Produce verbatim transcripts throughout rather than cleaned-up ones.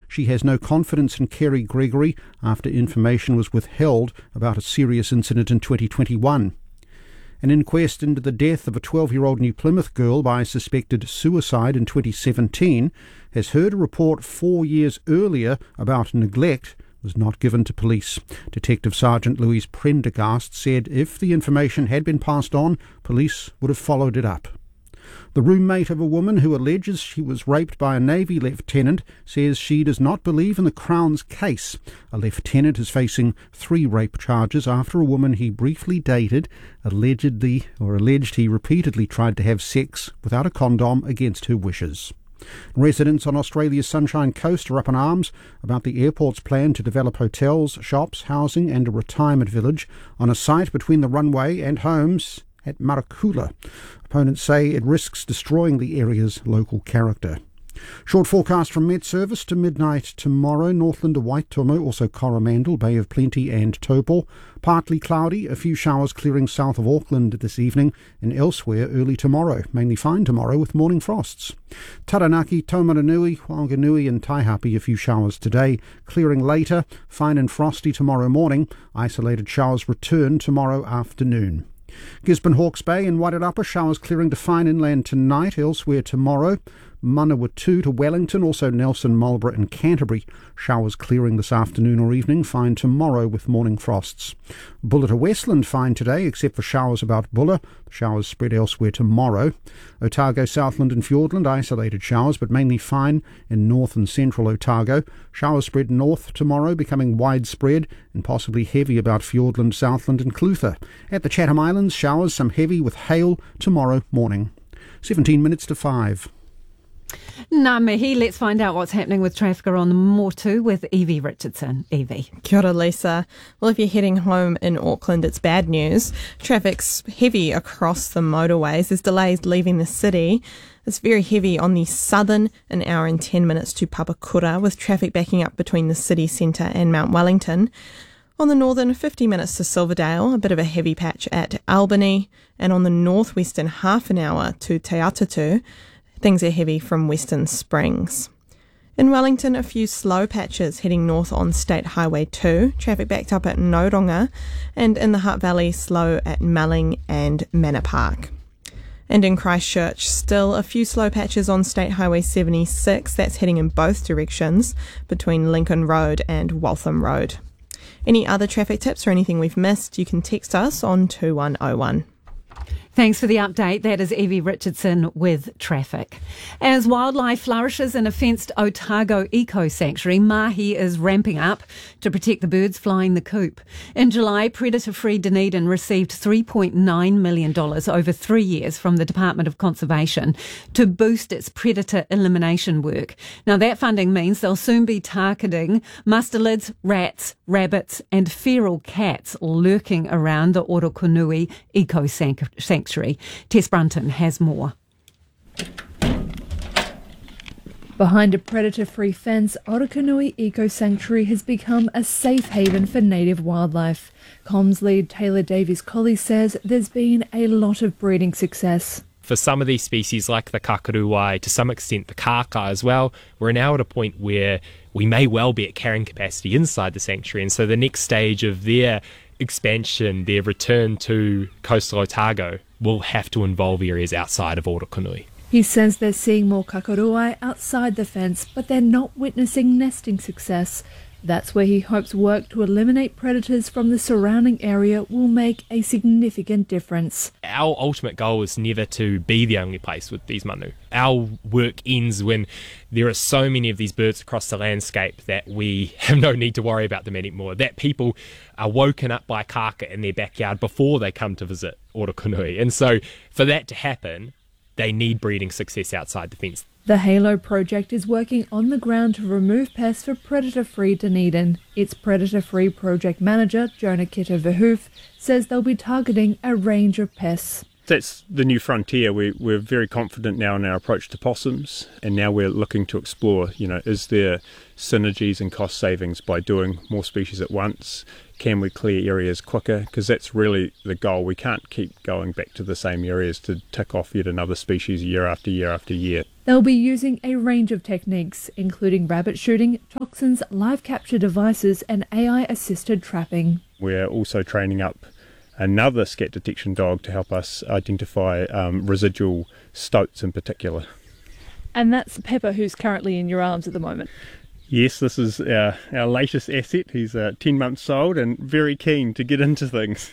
she has no confidence in Kerry Gregory after information was withheld about a serious incident in twenty twenty-one. An inquest into the death of a twelve-year-old New Plymouth girl by suspected suicide in twenty seventeen has heard a report four years earlier about neglect was not given to police. Detective Sergeant Louise Prendergast said if the information had been passed on, police would have followed it up. The roommate of a woman who alleges she was raped by a Navy lieutenant says she does not believe in the Crown's case. A lieutenant is facing three rape charges after a woman he briefly dated allegedly or alleged he repeatedly tried to have sex without a condom against her wishes. Residents on Australia's Sunshine Coast are up in arms about the airport's plan to develop hotels, shops, housing and a retirement village on a site between the runway and homes at Marakula. Opponents say it risks destroying the area's local character. Short forecast from Met Service to midnight tomorrow. Northland to Waitomo, also Coromandel, Bay of Plenty and Taupo. Partly cloudy, a few showers clearing south of Auckland this evening and elsewhere early tomorrow. Mainly fine tomorrow with morning frosts. Taranaki, Taumaranui, Whanganui and Taihape, a few showers today. Clearing later, fine and frosty tomorrow morning. Isolated showers return tomorrow afternoon. Gisborne, Hawke's Bay and Wairarapa, showers clearing to fine inland tonight, elsewhere tomorrow. Manawatu to Wellington, also Nelson, Marlborough and Canterbury, showers clearing this afternoon or evening, fine tomorrow with morning frosts. Buller to Westland, fine today, except for showers about Buller. The showers spread elsewhere tomorrow. Otago, Southland and Fiordland, isolated showers, but mainly fine in north and central Otago. Showers spread north tomorrow, becoming widespread and possibly heavy about Fiordland, Southland and Clutha. At the Chatham Islands, showers, some heavy with hail tomorrow morning. seventeen minutes to five. Ngā mihi, let's find out what's happening with traffic on the Motu with Evie Richardson. Evie. Kia ora, Lisa. Well, if you're heading home in Auckland, it's bad news. Traffic's heavy across the motorways. There's delays leaving the city. It's very heavy on the southern, an hour and ten minutes to Papakura, with traffic backing up between the city centre and Mount Wellington. On the northern, fifty minutes to Silverdale, a bit of a heavy patch at Albany. And on the northwestern, half an hour to Te Atatu. Things are heavy from Western Springs. In Wellington, a few slow patches heading north on State Highway two. Traffic backed up at Noronga. And in the Hutt Valley, slow at Melling and Manor Park. And in Christchurch, still a few slow patches on State Highway seventy-six. That's heading in both directions between Lincoln Road and Waltham Road. Any other traffic tips or anything we've missed, you can text us on two one oh one. Thanks for the update. That is Evie Richardson with traffic. As wildlife flourishes in a fenced Otago Eco Sanctuary, mahi is ramping up to protect the birds flying the coop. In July, predator-free Dunedin received three point nine million dollars over three years from the Department of Conservation to boost its predator elimination work. Now, that funding means they'll soon be targeting mustelids, rats, rabbits and feral cats lurking around the Orokonui Eco Sanctuary. Tess Brunton has more. Behind a predator-free fence, Orokonui Eco Sanctuary has become a safe haven for native wildlife. Comms lead Taylor Davies-Colley says there's been a lot of breeding success. For some of these species, like the kakaruwai, to some extent the kaka as well, we're now at a point where we may well be at carrying capacity inside the sanctuary. And so the next stage of their expansion, their return to coastal Otago, will have to involve areas outside of Orokonui. He says they're seeing more kakaruai outside the fence, but they're not witnessing nesting success. That's where he hopes work to eliminate predators from the surrounding area will make a significant difference. Our ultimate goal is never to be the only place with these manu. Our work ends when there are so many of these birds across the landscape that we have no need to worry about them anymore, that people are woken up by kaka in their backyard before they come to visit Orokonui. And so for that to happen, they need breeding success outside the fence. The Halo project is working on the ground to remove pests for predator-free Dunedin. Its predator-free project manager, Jonah Kitter-Verhoof, says they'll be targeting a range of pests. That's the new frontier. We, we're very confident now in our approach to possums, and now we're looking to explore, you know, is there synergies and cost savings by doing more species at once? can we clear areas quicker? Because that's really the goal. We can't keep going back to the same areas to tick off yet another species year after year after year. They'll be using a range of techniques, including rabbit shooting, toxins, live capture devices, and A I-assisted trapping. We're also training up another scat detection dog to help us identify um, residual stoats in particular. And that's Pepper, who's currently in your arms at the moment. Yes, this is our, our latest asset. He's uh, ten months old and very keen to get into things.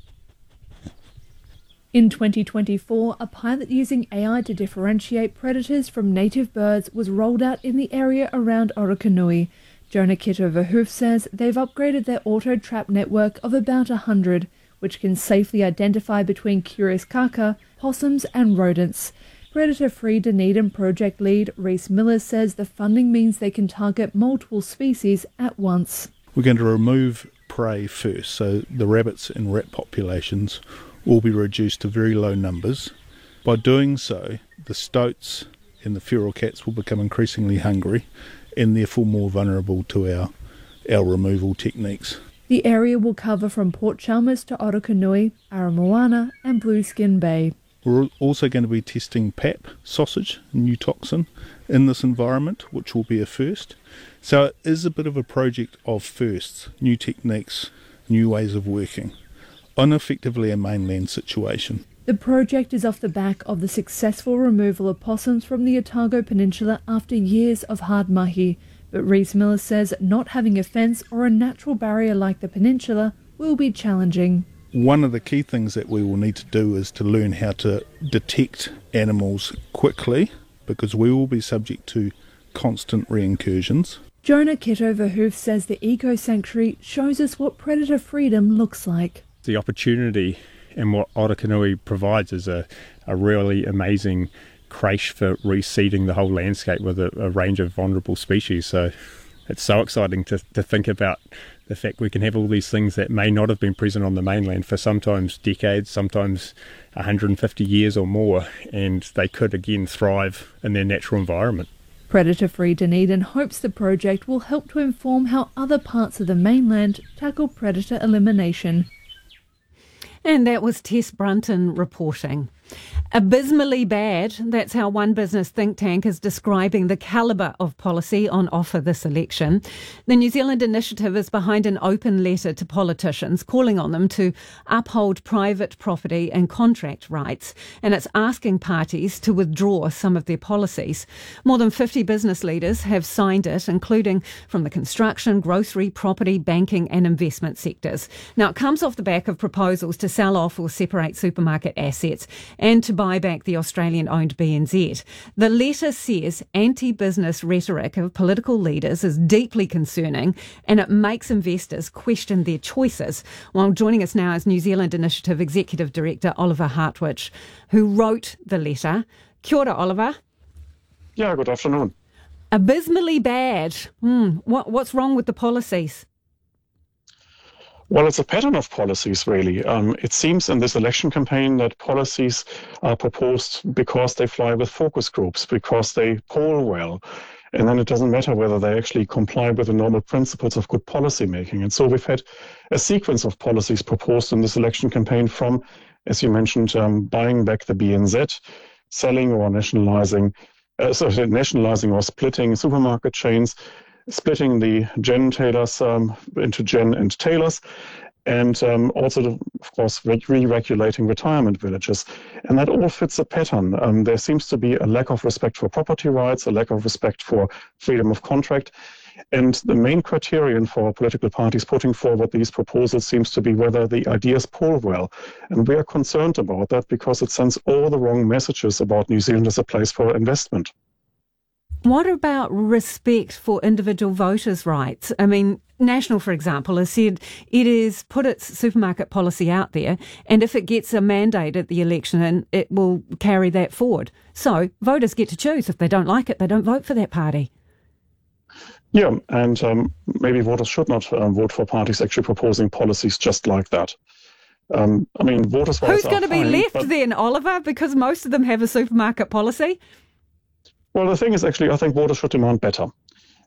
In twenty twenty-four, a pilot using A I to differentiate predators from native birds was rolled out in the area around Orokonui. Jonah Kito-Verhoef says they've upgraded their auto-trap network of about one hundred, which can safely identify between curious kaka, possums and rodents. Predator-Free Dunedin project lead Rhys Miller says the funding means they can target multiple species at once. We're going to remove prey first, so the rabbits and rat populations will be reduced to very low numbers. By doing so, the stoats and the feral cats will become increasingly hungry and therefore more vulnerable to our, our removal techniques. The area will cover from Port Chalmers to Orokonui, Aramoana and Blueskin Bay. We're also going to be testing P A P sausage, a new toxin, in this environment, which will be a first. So it is a bit of a project of firsts, new techniques, new ways of working, on effectively a mainland situation. The project is off the back of the successful removal of possums from the Otago Peninsula after years of hard mahi, but Rhys Miller says not having a fence or a natural barrier like the peninsula will be challenging. One of the key things that we will need to do is to learn how to detect animals quickly, because we will be subject to constant reincursions. Jonah Kito-Verhoef says the eco-sanctuary shows us what predator freedom looks like. The opportunity and what Orokonui provides is a, a really amazing creche for reseeding the whole landscape with a, a range of vulnerable species. So it's so exciting to, to think about the fact we can have all these things that may not have been present on the mainland for sometimes decades, sometimes one hundred fifty years or more, and they could again thrive in their natural environment. Predator-Free Dunedin hopes the project will help to inform how other parts of the mainland tackle predator elimination. And that was Tess Brunton reporting. Abysmally bad, that's how one business think tank is describing the calibre of policy on offer this election. The New Zealand Initiative is behind an open letter to politicians calling on them to uphold private property and contract rights, and it's asking parties to withdraw some of their policies. More than fifty business leaders have signed it, including from the construction, grocery, property, banking and investment sectors. Now, it comes off the back of proposals to sell off or separate supermarket assets and to buy back the Australian-owned B N Z. The letter says anti-business rhetoric of political leaders is deeply concerning and it makes investors question their choices. Well, joining us now is New Zealand Initiative Executive Director Oliver Hartwich, who wrote the letter. Kia ora, Oliver. Yeah, good afternoon. Abysmally bad. Hmm. What, what's wrong with the policies? Well, it's a pattern of policies, really. Um, it seems in this election campaign that policies are proposed because they fly with focus groups, because they poll well. And then it doesn't matter whether they actually comply with the normal principles of good policy making. And so we've had a sequence of policies proposed in this election campaign from, as you mentioned, um, buying back the B N Z, selling or nationalizing, uh, sorry, nationalizing or splitting supermarket chains, splitting the Gen Tailors um, into Gen and Tailors, and um, also, of course, re-regulating retirement villages. And that all fits a pattern. Um, there seems to be a lack of respect for property rights, a lack of respect for freedom of contract. And the main criterion for political parties putting forward these proposals seems to be whether the ideas poll well. And we are concerned about that because it sends all the wrong messages about New Zealand as a place for investment. What about respect for individual voters' rights? I mean, National, for example, has said it has put its supermarket policy out there, and if it gets a mandate at the election, it will carry that forward. So voters get to choose. If they don't like it, they don't vote for that party. Yeah, and um, maybe voters should not um, vote for parties actually proposing policies just like that. Um, I mean, voters' rights Who's going to be fine, left but... then, Oliver? Because most of them have a supermarket policy. Well, the thing is actually, I think voters should demand better.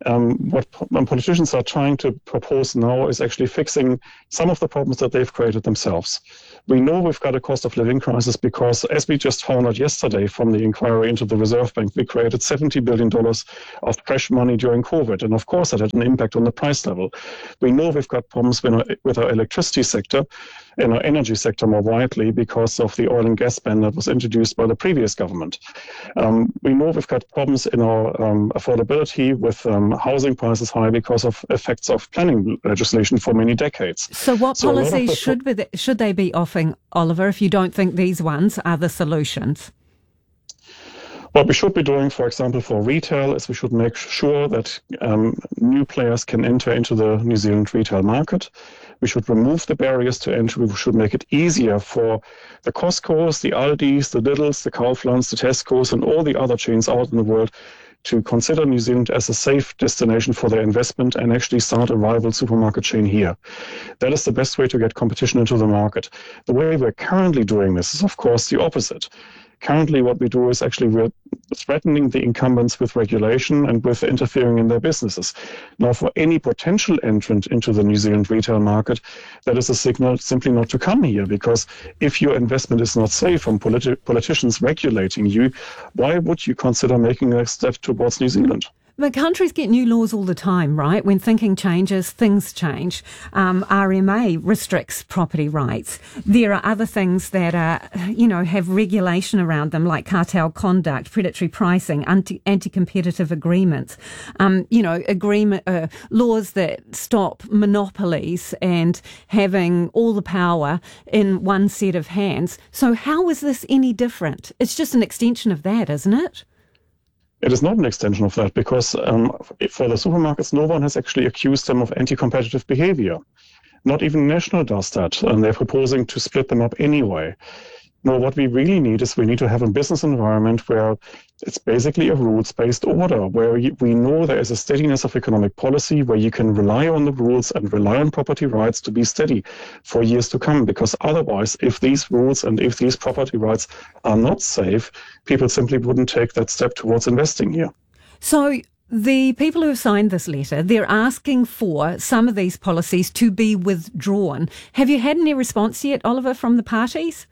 Um, what po- politicians are trying to propose now is actually fixing some of the problems that they've created themselves. We know we've got a cost of living crisis because, as we just found out yesterday from the inquiry into the Reserve Bank, we created seventy billion dollars of fresh money during COVID. And of course, that had an impact on the price level. We know we've got problems with our, with our electricity sector and our energy sector more widely because of the oil and gas ban that was introduced by the previous government. Um, we know we've got problems in our um, affordability with um, housing prices high because of effects of planning legislation for many decades. So what So a lot of policies the- should, be, should they be offering, Oliver, if you don't think these ones are the solutions? What we should be doing, for example, for retail is we should make sure that um, new players can enter into the New Zealand retail market. We should remove the barriers to entry. We should make it easier for the Costcos, the Aldis, the Lidls, the Kauflands, the Tescos, and all the other chains out in the world to consider New Zealand as a safe destination for their investment and actually start a rival supermarket chain here. That is the best way to get competition into the market. The way we're currently doing this is, of course, the opposite. Currently, what we do is actually we're threatening the incumbents with regulation and with interfering in their businesses. Now, for any potential entrant into the New Zealand retail market, that is a signal simply not to come here, because if your investment is not safe from politi- politicians regulating you, why would you consider making a step towards New Zealand? But countries get new laws all the time, right? When thinking changes, things change. Um, R M A restricts property rights. There are other things that are, you know, have regulation around them, like cartel conduct, predatory pricing, anti- anti-competitive agreements, um, you know, agreement uh, laws that stop monopolies and having all the power in one set of hands. So how is this any different? It's just an extension of that, isn't it? It is not an extension of that because um, for the supermarkets, no one has actually accused them of anti-competitive behavior. Not even National does that, and they're proposing to split them up anyway. No, what we really need is we need to have a business environment where it's basically a rules-based order, where we know there is a steadiness of economic policy, where you can rely on the rules and rely on property rights to be steady for years to come. Because otherwise, if these rules and if these property rights are not safe, people simply wouldn't take that step towards investing here. So the people who have signed this letter, they're asking for some of these policies to be withdrawn. Have you had any response yet, Oliver, from the parties?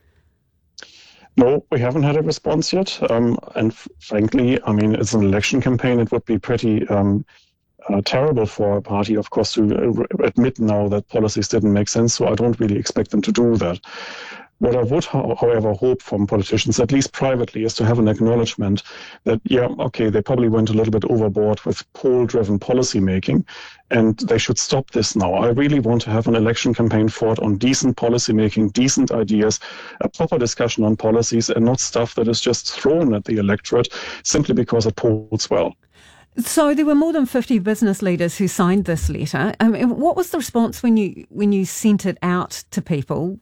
No, we haven't had a response yet. Um, and f- frankly, I mean, it's an election campaign. It would be pretty um, uh, terrible for a party, of course, to uh, admit now that policies didn't make sense. So I don't really expect them to do that. What I would, however, hope from politicians, at least privately, is to have an acknowledgement that, yeah, okay, they probably went a little bit overboard with poll-driven policy making, and they should stop this now. I really want to have an election campaign fought on decent policy making, decent ideas, a proper discussion on policies, and not stuff that is just thrown at the electorate simply because it polls well. So there were more than fifty business leaders who signed this letter. I mean, what was the response when you when you sent it out to people?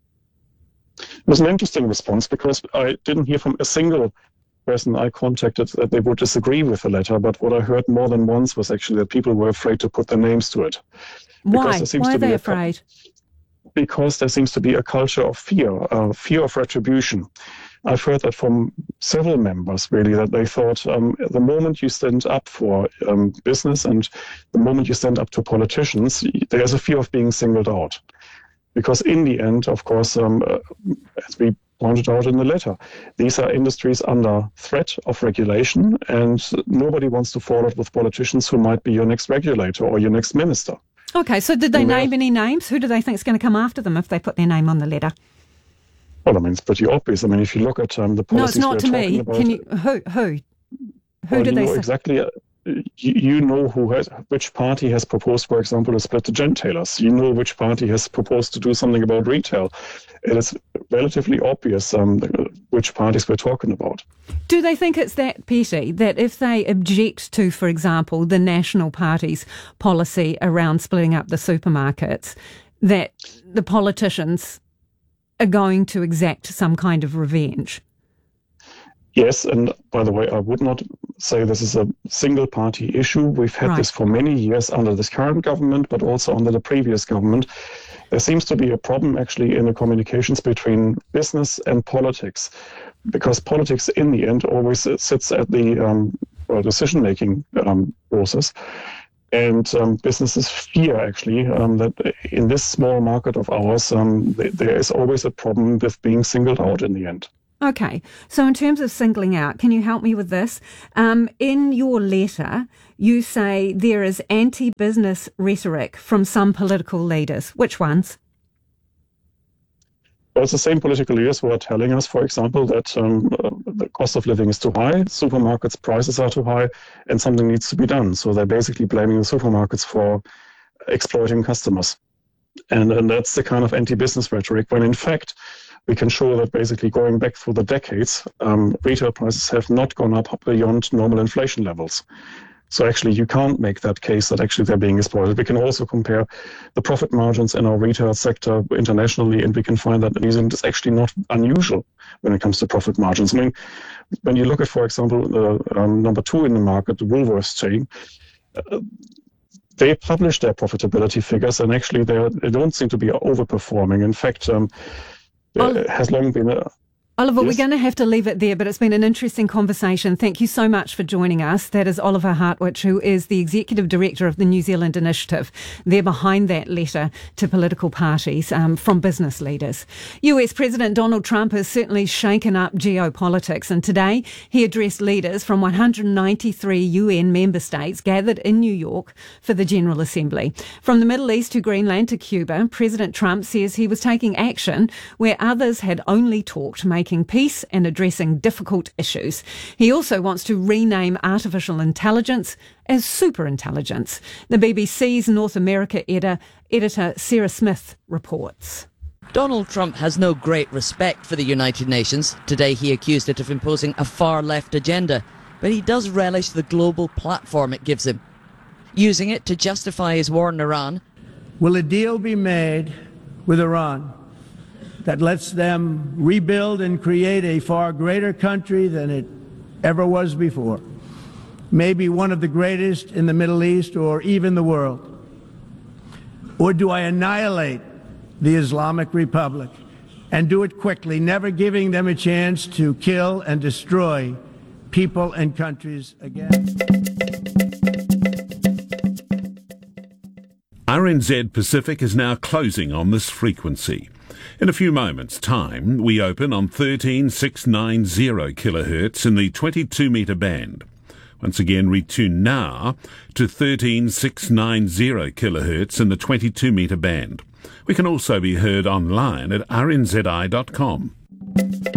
It was an interesting response because I didn't hear from a single person I contacted that they would disagree with the letter. But what I heard more than once was actually that people were afraid to put their names to it. Why? Why are they afraid? Because there seems to be a culture of fear, uh, fear of retribution. I've heard that from several members, really, that they thought um, the moment you stand up for um, business and the moment you stand up to politicians, there's a fear of being singled out. Because in the end, of course, um, uh, as we pointed out in the letter, these are industries under threat of regulation, and nobody wants to fall out with politicians who might be your next regulator or your next minister. Okay, so did they And name any names? Who do they think is going to come after them if they put their name on the letter? Well, I mean, it's pretty obvious. I mean, if you look at um, the policies No, it's not we're to me. about, Can you? Who? Who? Who well, did you they know say? exactly? Uh, you, you know who has, which party has proposed, for example, to split the gentailers. You know which party has proposed to do something about retail. It is relatively obvious um, which parties we're talking about. Do they think it's that petty that if they object to, for example, the National Party's policy around splitting up the supermarkets, that the politicians are going to exact some kind of revenge? Yes, and by the way, I would not say this is a single party issue. We've had Right. this for many years under this current government, but also under the previous government. There seems to be a problem actually in the communications between business and politics, because politics in the end always sits at the um, uh, decision-making um, process. And um, businesses fear, actually, um, that in this small market of ours, um, th- there is always a problem with being singled out in the end. Okay, so in terms of singling out, can you help me with this? Um, in your letter, you say there is anti-business rhetoric from some political leaders. Which ones? Well, it's the same political leaders who are telling us, for example, that um, uh, the cost of living is too high, supermarkets' prices are too high, and something needs to be done. So they're basically blaming the supermarkets for exploiting customers. And, and that's the kind of anti-business rhetoric, when in fact, we can show that basically going back through the decades, um, retail prices have not gone up beyond normal inflation levels. So actually, you can't make that case that actually they're being exploited. We can also compare the profit margins in our retail sector internationally, and we can find that New Zealand is actually not unusual when it comes to profit margins. I mean, when you look at, for example, uh, um, number two in the market, the Woolworths chain, uh, they publish their profitability figures, and actually they they don't seem to be overperforming. In fact, um, there has long been a... Oliver, Yes. we're going to have to leave it there, but it's been an interesting conversation. Thank you so much for joining us. That is Oliver Hartwich, who is the Executive Director of the New Zealand Initiative. They're behind that letter to political parties um, from business leaders. U S President Donald Trump has certainly shaken up geopolitics, and today he addressed leaders from one hundred ninety-three U N member states gathered in New York for the General Assembly. From the Middle East to Greenland to Cuba, President Trump says he was taking action where others had only talked, making peace and addressing difficult issues. He also wants to rename artificial intelligence as superintelligence. The B B C's North America edi- editor Sarah Smith reports. Donald Trump has no great respect for the United Nations. Today he accused it of imposing a far-left agenda, but he does relish the global platform it gives him. Using it to justify his war in Iran. Will a deal be made with Iran that lets them rebuild and create a far greater country than it ever was before? Maybe one of the greatest in the Middle East or even the world? Or do I annihilate the Islamic Republic and do it quickly, never giving them a chance to kill and destroy people and countries again? R N Z Pacific is now closing on this frequency. In a few moments' time, we open on thirteen six ninety kilohertz in the twenty-two metre band. Once again, retune now to thirteen six ninety kilohertz in the twenty-two metre band. We can also be heard online at r n z i dot com.